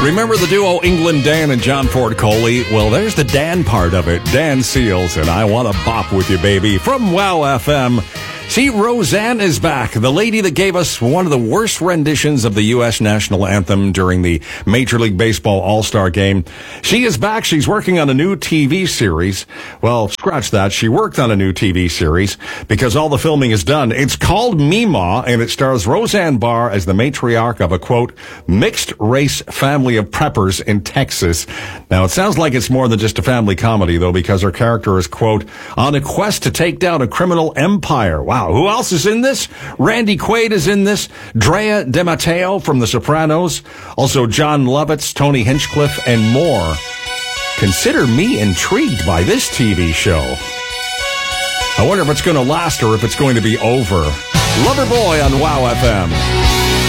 Remember the duo England Dan and John Ford Coley? Well, there's the Dan part of it. Dan Seals and I Want to Bop With You, Baby, from WOW FM. See, Roseanne is back, the lady that gave us one of the worst renditions of the U.S. national anthem during the Major League Baseball All-Star Game. She is back. She's working on a new TV series. Well, scratch that. She worked on a new TV series because all the filming is done. It's called Meemaw, and it stars Roseanne Barr as the matriarch of a, quote, mixed-race family of preppers in Texas. Now, it sounds like it's more than just a family comedy, though, because her character is, quote, on a quest to take down a criminal empire. Wow. Who else is in this? Randy Quaid is in this. Drea De Matteo from The Sopranos. Also John Lovitz, Tony Hinchcliffe, and more. Consider me intrigued by this TV show. I wonder if it's going to last or if it's going to be over. Loverboy on WOW FM.